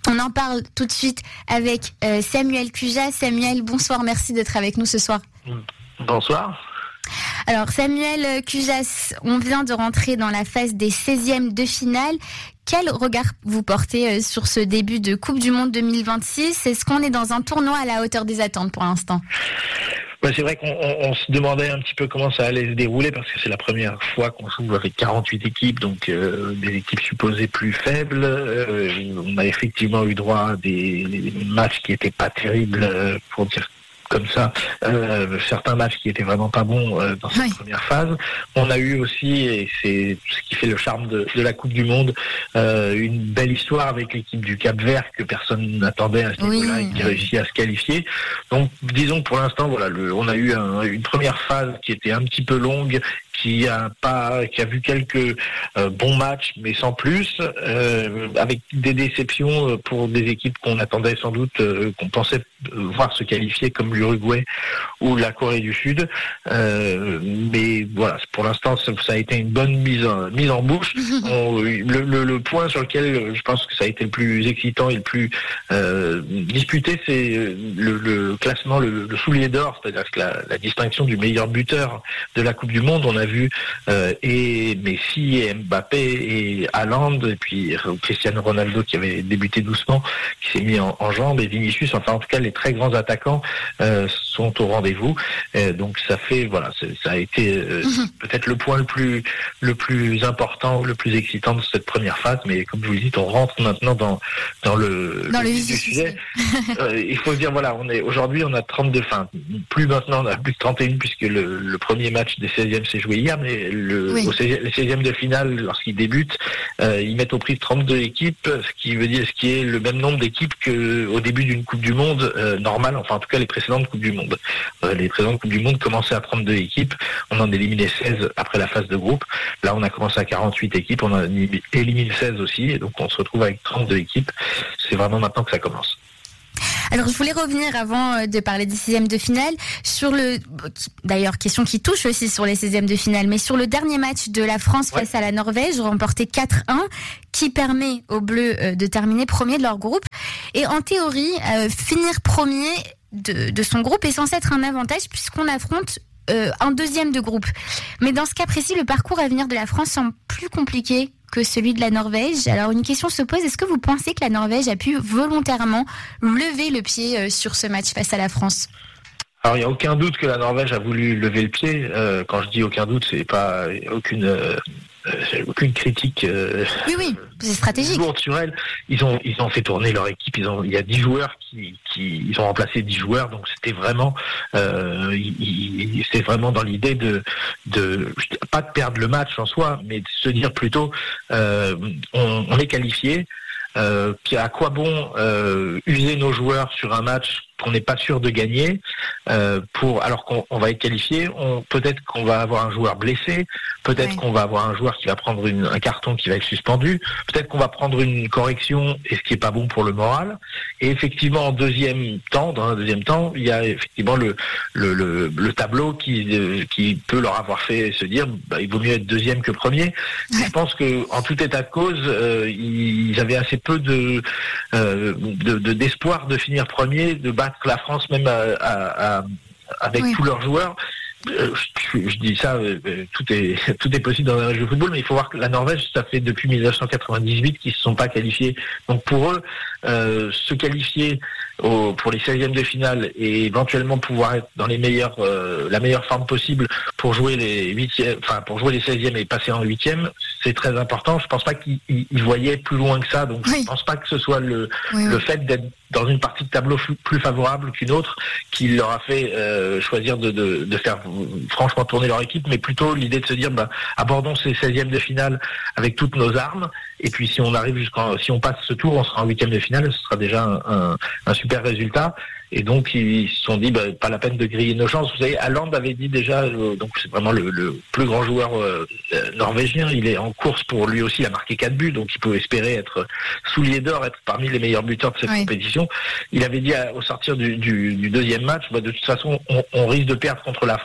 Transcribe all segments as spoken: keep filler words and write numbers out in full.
On en parle tout de suite avec euh, Samuel Cujas. Samuel, bonsoir, merci d'être avec nous ce soir. Bonsoir. Alors Samuel Cujas, on vient de rentrer dans la phase des seizièmes de finale. Quel regard vous portez sur ce début de Coupe du Monde deux mille vingt-six ? Est-ce qu'on est dans un tournoi à la hauteur des attentes pour l'instant ? Ouais, c'est vrai qu'on on, on se demandait un petit peu comment ça allait se dérouler parce que c'est la première fois qu'on joue avec quarante-huit équipes, donc euh, des équipes supposées plus faibles. Euh, on a effectivement eu droit à des, des matchs qui étaient pas terribles, euh, pour dire comme ça, euh, certains matchs qui étaient vraiment pas bons euh, dans cette oui. première phase. On a eu aussi, et c'est ce qui fait le charme de, de la Coupe du Monde, euh, une belle histoire avec l'équipe du Cap-Vert que personne n'attendait à ce niveau-là oui. et qui réussit à se qualifier. Donc, disons que pour l'instant, voilà, le, on a eu un, une première phase qui était un petit peu longue, qui a pas, qui a vu quelques euh, bons matchs, mais sans plus, euh, avec des déceptions pour des équipes qu'on attendait sans doute, euh, qu'on pensait voir se qualifier comme l'Uruguay ou la Corée du Sud. Euh, mais voilà, pour l'instant, ça, ça a été une bonne mise en, mise en bouche. On, le, le, le point sur lequel je pense que ça a été le plus excitant et le plus euh, disputé, c'est le, le classement, le, le soulier d'or, c'est-à-dire que la, la distinction du meilleur buteur de la Coupe du Monde. On a vu euh, et Messi et Mbappé et Haaland et puis Cristiano Ronaldo qui avait débuté doucement, qui s'est mis en, en jambes, et Vinicius, enfin en tout cas les très grands attaquants euh, sont au rendez-vous. Euh, donc ça fait voilà, ça a été euh, mm-hmm. peut-être le point le plus le plus important, le plus excitant de cette première phase. Mais comme je vous le dis, on rentre maintenant dans dans le dans le vif du sujet. euh, il faut dire voilà, on est aujourd'hui on a trente-deux fins, plus maintenant on a plus de trente et un puisque le, le premier match des seizièmes s'est joué hier, mais le, oui. au seizième, les seizièmes de finale, lorsqu'ils débutent, euh, ils mettent au prix trente-deux équipes, ce qui veut dire ce qui est le même nombre d'équipes qu'au début d'une Coupe du Monde euh, normale, enfin en tout cas les précédentes Coupes du Monde. Euh, les précédentes Coupes du Monde commençaient à trente-deux équipes, on en éliminait seize après la phase de groupe. Là on a commencé à quarante-huit équipes, on en élimine seize aussi, et donc on se retrouve avec trente-deux équipes. C'est vraiment maintenant que ça commence. Alors, je voulais revenir avant de parler des seizièmes de finale sur le, d'ailleurs, question qui touche aussi sur les seizièmes de finale, mais sur le dernier match de la France ouais. face à la Norvège, remporté quatre un, qui permet aux Bleus de terminer premier de leur groupe. Et en théorie, euh, finir premier de, de son groupe est censé être un avantage puisqu'on affronte euh, un deuxième de groupe. Mais dans ce cas précis, le parcours à venir de la France semble plus compliqué que celui de la Norvège. Alors une question se pose, est-ce que vous pensez que la Norvège a pu volontairement lever le pied sur ce match face à la France ? Alors il n'y a aucun doute que la Norvège a voulu lever le pied. Euh, quand je dis aucun doute, c'est pas aucune euh, aucune critique. Euh, oui oui, c'est stratégique. Lourde sur elle. Ils ont ils ont fait tourner leur équipe. Ils ont il y a dix joueurs qui qui ils ont remplacé dix joueurs. Donc c'était vraiment euh, il, c'est vraiment dans l'idée de de pas de perdre le match en soi, mais de se dire plutôt euh, on, on est qualifié. Euh, à quoi bon euh, user nos joueurs sur un match qu'on n'est pas sûr de gagner, euh, pour alors qu'on on va être qualifié, on, peut-être qu'on va avoir un joueur blessé, peut-être ouais. qu'on va avoir un joueur qui va prendre une, un carton qui va être suspendu, peut-être qu'on va prendre une correction, et ce qui est pas bon pour le moral. Et effectivement, en deuxième temps, dans un deuxième temps, il y a effectivement le le, le, le tableau qui euh, qui peut leur avoir fait se dire, bah, il vaut mieux être deuxième que premier. Ouais. Je pense que en tout état de cause, euh, ils avaient assez peu de, euh, de, de d'espoir de finir premier, de battre la France même à, à, à, avec oui. tous leurs joueurs. Euh, je, je dis ça, euh, tout est tout est possible dans un match de football, mais il faut voir que la Norvège, ça fait depuis dix-neuf cent quatre-vingt-dix-huit qu'ils se sont pas qualifiés. Donc pour eux, euh, se qualifier au, pour les seizièmes de finale et éventuellement pouvoir être dans les meilleures, euh, la meilleure forme possible pour jouer les huitièmes, enfin pour jouer les seizièmes et passer en huitième, c'est très important. Je pense pas qu'ils ils voyaient plus loin que ça, donc oui. je pense pas que ce soit le oui, le oui. fait d'être dans une partie de tableau plus favorable qu'une autre qui leur a fait euh, choisir de, de, de faire franchement tourner leur équipe, mais plutôt l'idée de se dire bah, abordons ces seizièmes de finale avec toutes nos armes, et puis si on arrive jusqu'en si on passe ce tour, on sera en huitième de finale, ce sera déjà un, un, un super résultat. Et donc ils se sont dit bah, pas la peine de griller nos chances. Vous savez, Haaland avait dit déjà, euh, donc c'est vraiment le, le plus grand joueur euh, norvégien, il est en course pour lui aussi, il a marqué quatre buts, donc il peut espérer être soulier d'or, être parmi les meilleurs buteurs de cette oui. compétition. Il avait dit à, au sortir du, du, du deuxième match, bah, de toute façon on, on risque de perdre contre la France,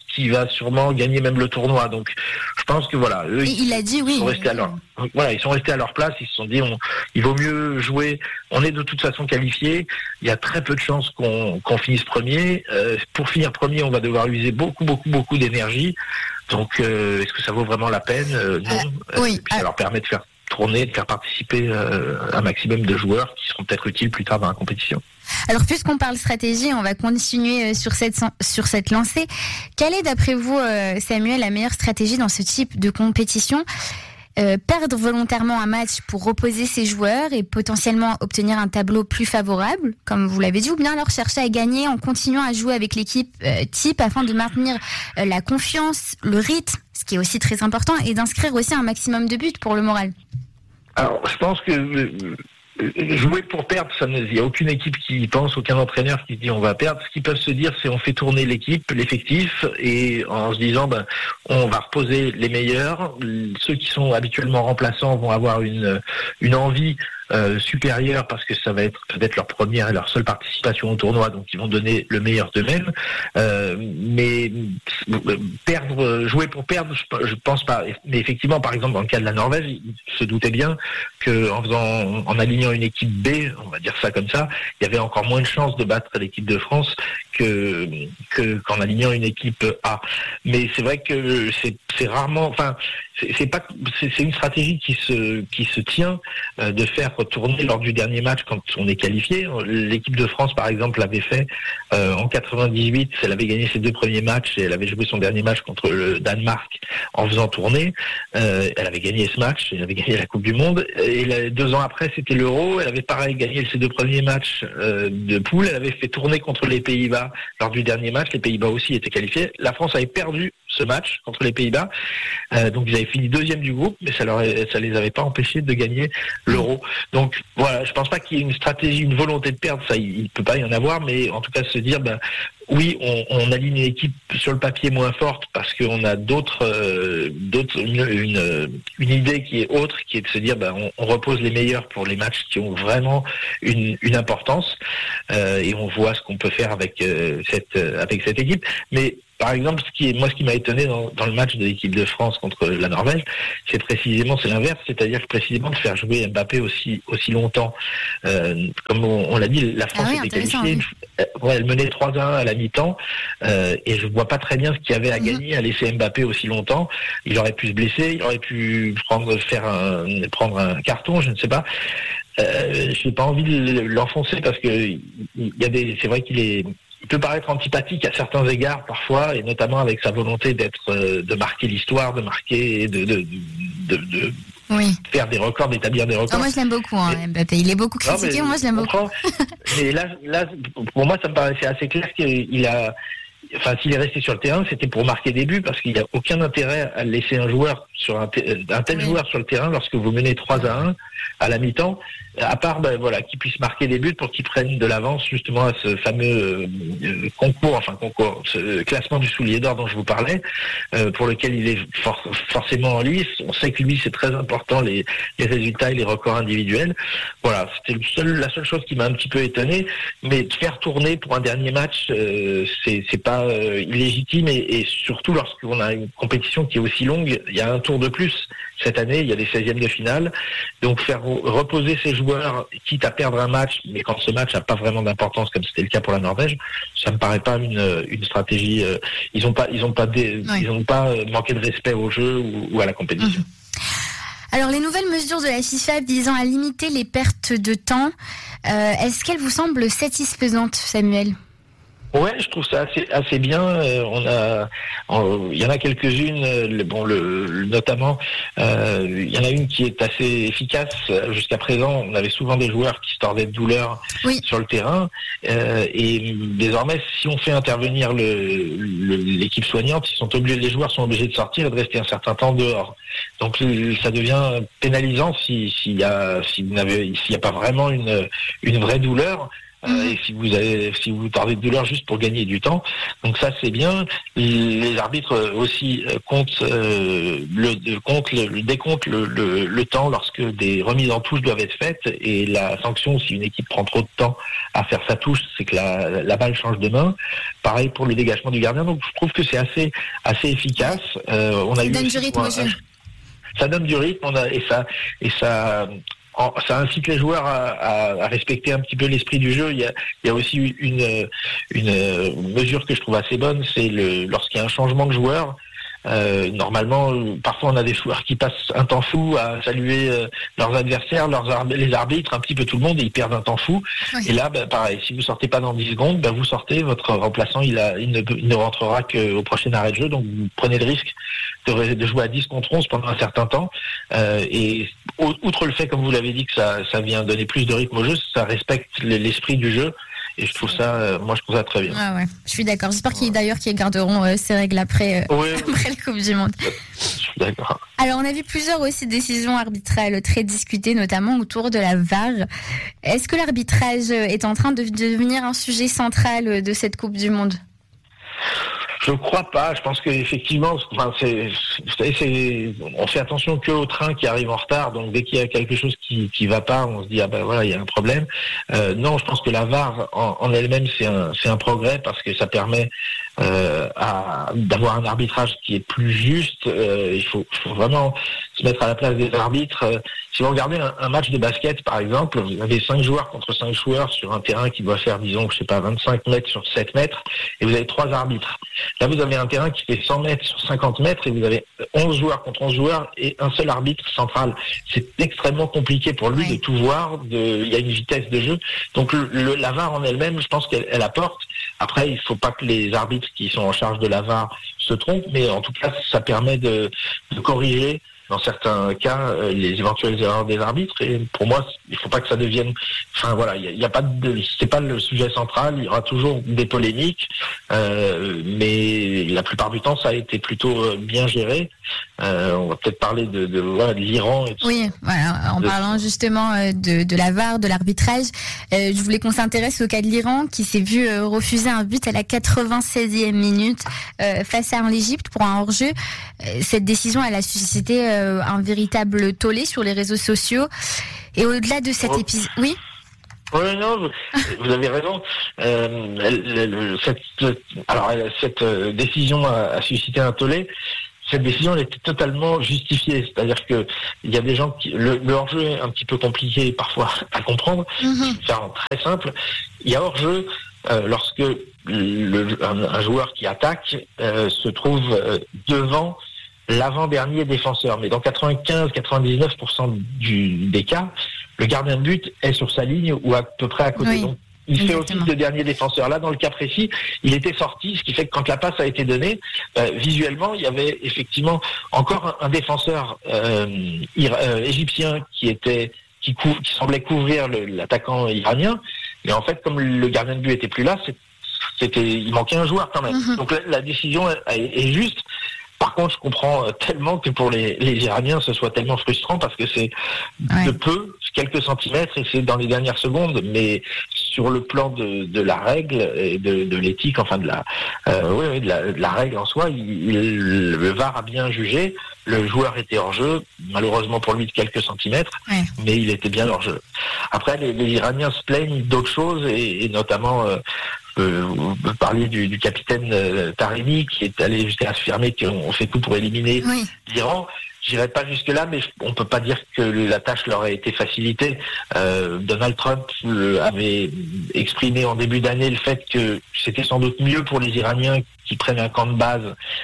qui va sûrement gagner même le tournoi. Donc, je pense que voilà, eux, il, il a dit oui. Sont restés à leur, voilà, ils sont restés à leur place. Ils se sont dit, on, il vaut mieux jouer. On est de toute façon qualifiés. Il y a très peu de chances qu'on, qu'on finisse premier. Euh, pour finir premier, on va devoir user beaucoup, beaucoup, beaucoup d'énergie. Donc, euh, est-ce que ça vaut vraiment la peine? euh, Non. Euh, oui. Et puis, ça leur permet de faire tourner, de faire participer euh, un maximum de joueurs qui seront peut-être utiles plus tard dans la compétition. Alors, puisqu'on parle stratégie, on va continuer sur cette, sur cette lancée. Quelle est, d'après vous, Samuel, la meilleure stratégie dans ce type de compétition ? Euh, perdre volontairement un match pour reposer ses joueurs et potentiellement obtenir un tableau plus favorable, comme vous l'avez dit, ou bien alors chercher à gagner en continuant à jouer avec l'équipe euh, type afin de maintenir euh, la confiance, le rythme, ce qui est aussi très important, et d'inscrire aussi un maximum de buts pour le moral. Alors, je pense que euh, jouer pour perdre, ça ne, il n'y a aucune équipe qui y pense, aucun entraîneur qui dit on va perdre. Ce qu'ils peuvent se dire, c'est on fait tourner l'équipe, l'effectif, et en se disant ben on va reposer les meilleurs. Ceux qui sont habituellement remplaçants vont avoir une une envie Euh, supérieur parce que ça va être peut-être leur première et leur seule participation au tournoi, donc ils vont donner le meilleur d'eux-mêmes. Euh, mais perdre, jouer pour perdre, je, je pense pas. Mais effectivement, par exemple, dans le cas de la Norvège, ils se doutaient bien que en faisant, en alignant une équipe B, on va dire ça comme ça, il y avait encore moins de chances de battre l'équipe de France que, que qu'en alignant une équipe A. Mais c'est vrai que c'est, c'est rarement, enfin, c'est, c'est pas, c'est, c'est une stratégie qui se, qui se tient euh, de faire tourner lors du dernier match quand on est qualifié. L'équipe de France, par exemple, l'avait fait euh, en quatre-vingt-dix-huit. Elle avait gagné ses deux premiers matchs et elle avait joué son dernier match contre le Danemark en faisant tourner. Euh, elle avait gagné ce match, elle avait gagné la Coupe du Monde. Et là, deux ans après, c'était l'Euro. Elle avait pareil gagné ses deux premiers matchs euh, de poule. Elle avait fait tourner contre les Pays-Bas lors du dernier match. Les Pays-Bas aussi étaient qualifiés. La France avait perdu ce match contre les Pays-Bas. Euh, donc ils avaient fini deuxième du groupe, mais ça leur, ça les avait pas empêchés de gagner l'Euro. Donc voilà, je pense pas qu'il y ait une stratégie, une volonté de perdre, ça il, il peut pas y en avoir, mais en tout cas se dire ben oui, on, on aligne une équipe sur le papier moins forte parce qu'on a d'autres, euh, d'autres une, une, une idée qui est autre, qui est de se dire ben on, on repose les meilleurs pour les matchs qui ont vraiment une, une importance euh, et on voit ce qu'on peut faire avec euh, cette euh, avec cette équipe. Mais par exemple, ce qui est, moi, ce qui m'a étonné dans, dans le match de l'équipe de France contre la Norvège, c'est précisément, c'est l'inverse, c'est-à-dire précisément de faire jouer Mbappé aussi aussi longtemps. Euh, comme on, on l'a dit, la France ah oui, était qualifiée. Oui. Ouais, elle menait trois à un à la mi-temps, euh, et je vois pas très bien ce qu'il y avait à gagner à laisser Mbappé aussi longtemps. Il aurait pu se blesser, il aurait pu prendre faire un prendre un carton, je ne sais pas. Euh, je n'ai pas envie de l'enfoncer parce que il y a des, c'est vrai qu'il est Il peut paraître antipathique à certains égards parfois, et notamment avec sa volonté d'être, euh, de marquer l'histoire, de marquer, de, de, de, de oui. faire des records, d'établir des records. Oh, moi, je l'aime beaucoup, hein, et... Mbappé. Il est beaucoup critiqué, non, moi, je l'aime beaucoup. Mais là, là, pour moi, ça me paraissait assez clair qu'il a, enfin, s'il est resté sur le terrain, c'était pour marquer des buts, parce qu'il n'y a aucun intérêt à laisser un joueur sur un, t- un tel oui. joueur sur le terrain lorsque vous menez trois à un à la mi-temps, à part ben, voilà, qu'il puisse marquer des buts pour qu'il prenne de l'avance justement à ce fameux euh, concours, enfin concours, ce classement du soulier d'or dont je vous parlais, euh, pour lequel il est for- forcément en lice. On sait que lui, c'est très important, les, les résultats et les records individuels. Voilà, c'était le seul, la seule chose qui m'a un petit peu étonné, mais de faire tourner pour un dernier match, euh, c'est, c'est pas euh, illégitime, et, et surtout lorsqu'on a une compétition qui est aussi longue, il y a un tour de plus. Cette année, il y a des seizièmes de finale, donc faire reposer ces joueurs, quitte à perdre un match, mais quand ce match n'a pas vraiment d'importance, comme c'était le cas pour la Norvège, ça me paraît pas une, une stratégie. Euh, ils n'ont pas, ils ont pas, des, oui. ils ont pas manqué de respect au jeu ou, ou à la compétition. Mmh. Alors, les nouvelles mesures de la FIFA visant à limiter les pertes de temps, euh, est-ce qu'elles vous semblent satisfaisantes, Samuel ? Ouais, je trouve ça assez assez bien. Euh, on a, on, il y en a quelques-unes. Euh, bon, le, le notamment, euh, il y en a une qui est assez efficace. Jusqu'à présent, on avait souvent des joueurs qui se tordaient de douleur oui. sur le terrain, euh, et désormais, si on fait intervenir le, le, l'équipe soignante, ils sont obligés, les joueurs sont obligés de sortir et de rester un certain temps dehors. Donc, ça devient pénalisant si s'il y a s'il n'avait s'il n'y a pas vraiment une une vraie douleur. Euh, mmh. Et si vous avez, si vous tardez de douleur juste pour gagner du temps, donc ça c'est bien. Les arbitres aussi comptent euh, le comptent le décomptent le, le, le temps lorsque des remises en touche doivent être faites, et la sanction si une équipe prend trop de temps à faire sa touche, c'est que la, la balle change de main. Pareil pour le dégagement du gardien. Donc je trouve que c'est assez assez efficace. Euh, on a ça eu donne du rythme au jeu. Ça donne du rythme, on a, et ça et ça. Ça incite les joueurs à, à, à respecter un petit peu l'esprit du jeu. Il y a, il y a aussi une, une mesure que je trouve assez bonne, c'est le, lorsqu'il y a un changement de joueur. Euh, normalement, parfois on a des joueurs qui passent un temps fou à saluer euh, leurs adversaires, leurs arb- les arbitres, un petit peu tout le monde, et ils perdent un temps fou. Oui. Et là, bah, pareil, si vous sortez pas dans dix secondes, bah, vous sortez, votre remplaçant, il, a, il, ne, il ne rentrera qu'au prochain arrêt de jeu, donc vous prenez le risque de, de jouer à dix contre onze pendant un certain temps. Euh, et outre le fait, comme vous l'avez dit, que ça, ça vient donner plus de rythme au jeu, ça respecte l'esprit du jeu. Et je trouve ça, euh, moi je trouve ça très bien. Ah ouais, je suis d'accord. J'espère qu'ils d'ailleurs qu'ils garderont euh, ces règles après, euh, oui, après la Coupe du Monde. Je suis d'accord. Alors on a vu plusieurs aussi décisions arbitrales très discutées, notamment autour de la V A R. Est-ce que l'arbitrage est en train de devenir un sujet central de cette Coupe du Monde ? Je crois pas. Je pense qu'effectivement, enfin, c'est, c'est, c'est, on fait attention que au train qui arrive en retard. Donc dès qu'il y a quelque chose qui qui va pas, on se dit ah ben voilà, il y a un problème. Euh, non, je pense que la V A R en, en elle-même c'est un c'est un progrès parce que ça permet euh, à d'avoir un arbitrage qui est plus juste. Euh, il faut, faut vraiment se mettre à la place des arbitres. Euh, si vous regardez un, un match de basket par exemple, vous avez cinq joueurs contre cinq joueurs sur un terrain qui doit faire disons je sais pas vingt-cinq mètres sur sept mètres, et vous avez trois arbitres. Là, vous avez un terrain qui fait cent mètres sur cinquante mètres et vous avez onze joueurs contre onze joueurs et un seul arbitre central. C'est extrêmement compliqué pour lui oui. de tout voir. De, il y a une vitesse de jeu. Donc, le, le, la V A R en elle-même, je pense qu'elle elle apporte. Après, il ne faut pas que les arbitres qui sont en charge de la V A R se trompent, mais en tout cas, ça permet de, de corriger dans certains cas euh, les éventuelles erreurs des arbitres. Et pour moi, il faut pas que ça devienne. Enfin voilà, il y, y a pas de. C'est pas le sujet central. Il y aura toujours des polémiques, euh, mais la plupart du temps, ça a été plutôt bien géré. Euh, on va peut-être parler de, de, voilà, de l'Iran. Et tout oui, voilà, en de... parlant justement de, de la V A R, de l'arbitrage, euh, je voulais qu'on s'intéresse au cas de l'Iran qui s'est vu euh, refuser un but à la quatre-vingt-seizième minute euh, face à l'Égypte pour un hors-jeu. Euh, cette décision, elle a suscité euh, un véritable tollé sur les réseaux sociaux. Et au-delà de cet oh. épisode... Oui Oui, non, vous avez raison. Euh, cette, alors, cette décision a, a suscité un tollé. Cette décision elle était totalement justifiée, c'est-à-dire que il y a des gens qui le, le hors-jeu est un petit peu compliqué parfois à comprendre. Mm-hmm. C'est très simple. Il y a hors-jeu euh, lorsque le, un, un joueur qui attaque euh, se trouve euh, devant l'avant-dernier défenseur. Mais dans quatre-vingt-quinze à quatre-vingt-dix-neuf pour cent du, des cas, le gardien de but est sur sa ligne ou à peu près à côté. Oui. Donc, il fait office de dernier défenseur. Là, dans le cas précis, il était sorti, ce qui fait que quand la passe a été donnée, euh, visuellement, il y avait effectivement encore un, un défenseur euh, ira, euh, égyptien qui était qui, cou- qui semblait couvrir le, l'attaquant iranien. Mais en fait, comme le gardien de but était plus là, c'est, c'était il manquait un joueur quand même. Mm-hmm. Donc la, la décision est, est juste. Par contre, je comprends tellement que pour les, les Iraniens, ce soit tellement frustrant parce que c'est ouais. de peu, quelques centimètres, et c'est dans les dernières secondes. Mais sur le plan de, de la règle et de, de l'éthique, enfin de la, euh, oui, oui, de la, de la règle en soi, il, il, le V A R a bien jugé. Le joueur était hors jeu, malheureusement pour lui de quelques centimètres, ouais. mais il était bien hors jeu. Après, les, les Iraniens se plaignent d'autres choses et, et notamment. Euh, Euh, vous parliez du, du capitaine euh, Taremi qui est allé jusqu'à affirmer qu'on fait tout pour éliminer oui. l'Iran. J'irai pas jusque là, mais je, on peut pas dire que la tâche leur a été facilitée. Euh, Donald Trump euh, avait exprimé en début d'année le fait que c'était sans doute mieux pour les Iraniens qui prennent un camp de base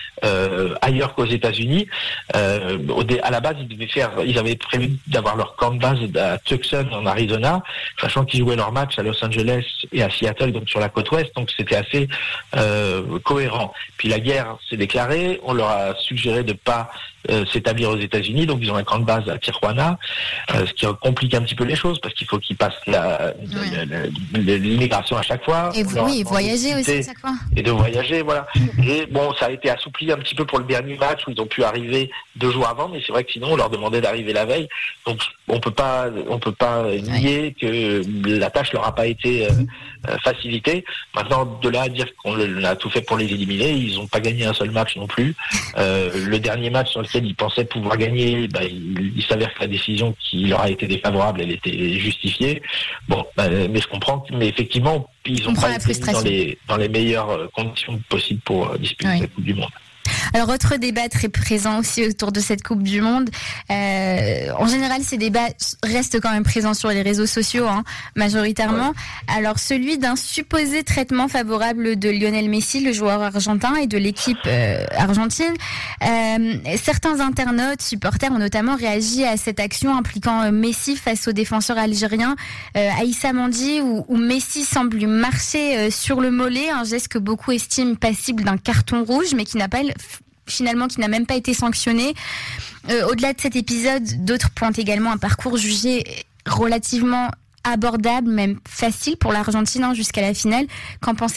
euh, ailleurs qu'aux États-Unis. Euh, à la base, ils devaient faire, ils avaient prévu d'avoir leur camp de base à Tucson en Arizona, sachant qu'ils jouaient leur match à Los Angeles et à Seattle, donc sur la côte ouest. Donc c'était assez euh, cohérent. Puis la guerre s'est déclarée. On leur a suggéré de pas euh, s'établir aux États-Unis, donc ils ont un camp de base à Tijuana, euh, ce qui complique un petit peu les choses parce qu'il faut qu'ils passent la, ouais. la, la, la, l'immigration à chaque fois. Et vous, oui, voyager aussi à chaque fois. Et de voyager, voilà. Et bon, ça a été assoupli un petit peu pour le dernier match où ils ont pu arriver deux jours avant, mais c'est vrai que sinon on leur demandait d'arriver la veille. Donc on peut pas, on peut pas nier que la tâche leur a pas été euh, facilitée. Maintenant, de là à dire qu'on a tout fait pour les éliminer, ils ont pas gagné un seul match non plus. Euh, le dernier match sur lequel ils pensaient pouvoir gagner, bah, il, il s'avère que la décision qui leur a été défavorable, elle était justifiée. Bon, bah, mais je comprends, mais effectivement, ils ont pas été mis dans les dans les meilleures conditions possibles pour euh, disputer oui. cette Coupe du Monde. Alors, autre débat très présent aussi autour de cette Coupe du Monde. Euh, en général, ces débats restent quand même présents sur les réseaux sociaux, hein, majoritairement. Ouais. Alors, celui d'un supposé traitement favorable de Lionel Messi, le joueur argentin, et de l'équipe euh, argentine. Euh, certains internautes, supporters, ont notamment réagi à cette action impliquant Messi face au défenseur algérien euh, Aïssa Mandi, où, où Messi semble lui marcher euh, sur le mollet, un geste que beaucoup estiment passible d'un carton rouge, mais qui n'a pas finalement qui n'a même pas été sanctionné. Euh, au-delà de cet épisode, d'autres pointent également un parcours jugé relativement abordable, même facile pour l'Argentine hein, jusqu'à la finale. Qu'en pensez-vous ?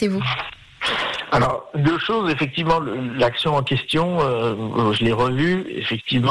Alors, deux choses, effectivement, l'action en question, euh, je l'ai revue, effectivement,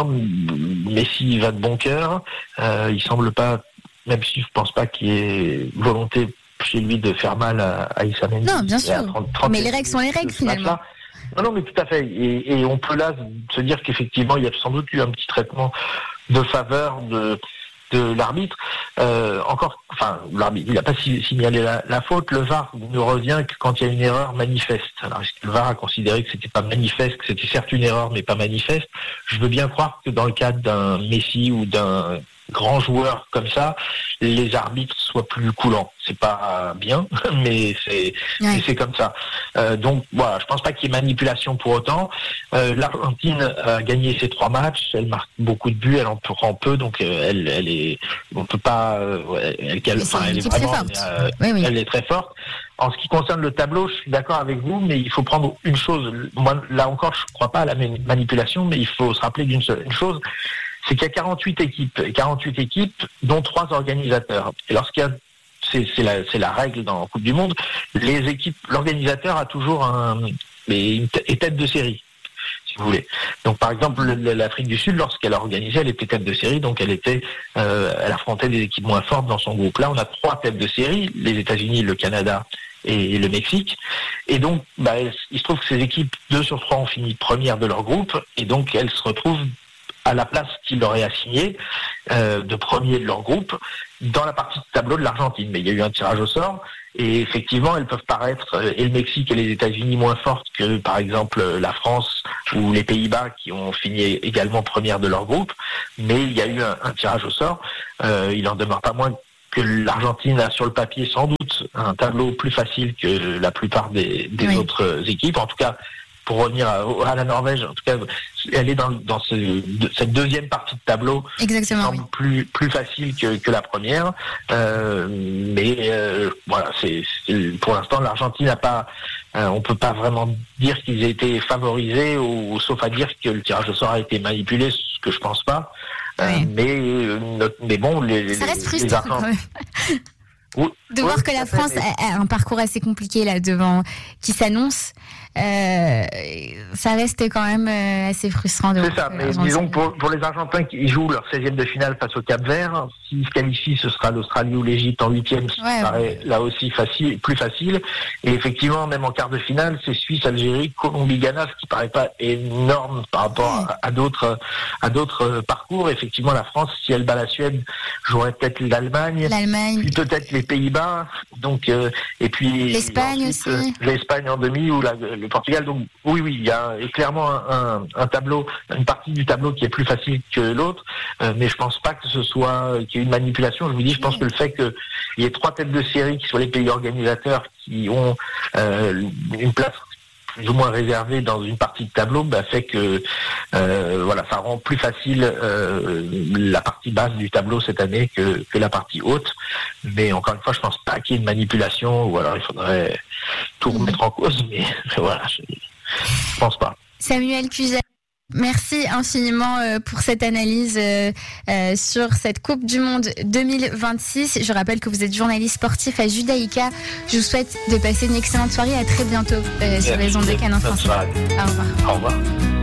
Messi va de bon cœur, euh, il semble pas, même si je pense pas qu'il y ait volonté chez lui de faire mal à, à Issa Mendy. Non, bien sûr, trente, trente mais les règles sont les règles finalement. Non, non, mais tout à fait. Et, et on peut là se dire qu'effectivement, il y a sans doute eu un petit traitement de faveur de, de l'arbitre. Euh, encore, enfin, l'arbitre, il n'a pas signalé la, la faute. Le V A R ne revient que quand il y a une erreur manifeste. Alors, est-ce que le V A R a considéré que c'était pas manifeste, que c'était certes une erreur, mais pas manifeste? Je veux bien croire que dans le cadre d'un Messi ou d'un grand joueur comme ça, les arbitres soient plus coulants. C'est pas bien, mais c'est ouais. mais c'est comme ça. Euh, donc voilà, je pense pas qu'il y ait manipulation pour autant. Euh, L'Argentine a gagné ses trois matchs, elle marque beaucoup de buts, elle en prend peu, donc euh, elle elle est, on peut pas, euh, elle, elle, enfin, elle est vraiment, euh, oui, oui. elle est très forte. En ce qui concerne le tableau, je suis d'accord avec vous, mais il faut prendre une chose. Moi, là encore, je ne crois pas à la manipulation, mais il faut se rappeler d'une seule une chose. C'est qu'il y a quarante-huit équipes, quarante-huit équipes, dont trois organisateurs. Et lorsqu'il y a, c'est, c'est la, c'est la règle dans la Coupe du Monde, les équipes, l'organisateur a toujours un, une tête de série, si vous voulez. Donc, par exemple, l'Afrique du Sud, lorsqu'elle a organisé, elle était tête de série, donc elle était, euh, elle affrontait des équipes moins fortes dans son groupe. Là, on a trois têtes de série, les États-Unis, le Canada et le Mexique. Et donc, bah, il se trouve que ces équipes, deux sur trois ont fini première de leur groupe, et donc elles se retrouvent à la place qu'ils leur aient assignée euh, de premier de leur groupe dans la partie de tableau de l'Argentine. Mais il y a eu un tirage au sort et effectivement, elles peuvent paraître, euh, et le Mexique et les États-Unis, moins fortes que par exemple la France ou les Pays-Bas qui ont fini également première de leur groupe. Mais il y a eu un, un tirage au sort. Euh, il en demeure pas moins que l'Argentine a sur le papier sans doute un tableau plus facile que la plupart des, des oui. autres équipes. En tout cas, pour revenir à, à la Norvège, en tout cas, elle est dans, dans ce, de, cette deuxième partie de tableau. Exactement. Qui semble oui. plus, plus facile que, que la première. Euh, mais euh, voilà, c'est, c'est, pour l'instant, l'Argentine n'a pas, euh, on peut pas vraiment dire qu'ils aient été favorisés, ou, ou sauf à dire que le tirage au sort a été manipulé, ce que je pense pas. Oui. Euh, mais, euh, mais bon, les, ça reste les, frustrant les quand même. Oui, de voir oui, que la France fait, mais... a un parcours assez compliqué là devant, qui s'annonce, euh, ça reste quand même assez frustrant de C'est ça, mais disons pour, pour les Argentins qui jouent leur seizième de finale face au Cap-Vert, s'ils se qualifient, ce sera l'Australie ou l'Égypte en huitième, ce ouais, paraît ouais. là aussi facile, plus facile. Et effectivement, même en quart de finale, c'est Suisse, Algérie, Colombie, Ghana, ce qui paraît pas énorme par rapport ouais. à, à d'autres à d'autres parcours. Effectivement, la France, si elle bat la Suède, jouerait peut-être l'Allemagne, l'Allemagne, puis peut-être les Pays-Bas, donc euh, et puis l'Espagne ensuite, aussi, euh, l'Espagne en demi ou la, le Portugal. Donc oui, oui, il y a clairement un, un, un tableau, une partie du tableau qui est plus facile que l'autre, euh, mais je pense pas que ce soit qu'il y ait une manipulation. Je vous dis, je pense oui. que le fait qu'il y ait trois têtes de série qui soient les pays organisateurs qui ont euh, une place plus ou moins réservée dans une partie de tableau, bah, fait que euh, voilà, ça rend plus facile euh, la partie basse du tableau cette année que, que la partie haute. Mais encore une fois, je pense pas qu'il y ait une manipulation, ou alors il faudrait tout remettre en cause, mais voilà, je, je pense pas. Samuel Cluzel. Merci infiniment pour cette analyse sur cette Coupe du Monde deux mille vingt-six. Je rappelle que vous êtes journaliste sportif à Judaïka. Je vous souhaite de passer une excellente soirée. À très bientôt sur les ondes de Canon Français. Au revoir. Au revoir.